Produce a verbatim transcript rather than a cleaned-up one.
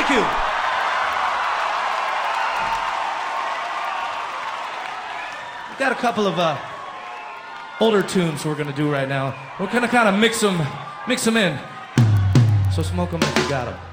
Thank you. We've got a couple of uh, older tunes we're gonna do right now. We're gonna kind of mix them, mix them in. So smoke them if you got them.